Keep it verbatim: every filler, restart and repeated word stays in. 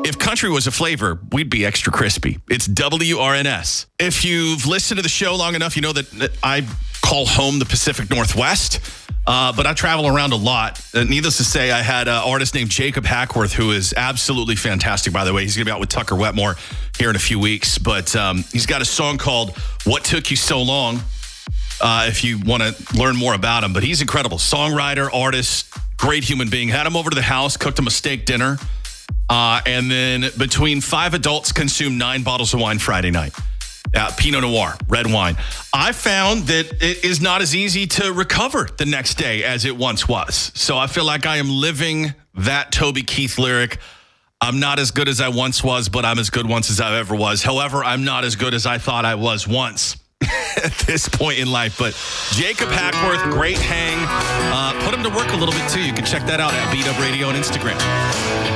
If country was a flavor, we'd be extra crispy. It's W R N S. If you've listened to the show long enough, you know that I call home the Pacific Northwest, uh, but I travel around a lot. Uh, needless to say, I had an artist named Jacob Hackworth, who is absolutely fantastic, by the way. He's going to be out with Tucker Wetmore here in a few weeks, but um, he's got a song called What Took You So Long, uh, if you want to learn more about him. But he's incredible. Songwriter, artist, great human being. Had him over to the house, cooked him a steak dinner. Uh, and then between five adults consumed nine bottles of wine Friday night. Uh, Pinot Noir, red wine. I found that it is not as easy to recover the next day as it once was. So I feel like I am living that Toby Keith lyric. I'm not as good as I once was, but I'm as good once as I ever was. However, I'm not as good as I thought I was once at this point in life. But Jacob Hackworth, great hang. Uh, put him to work a little bit, too. You can check that out at Beat Up Radio on Instagram.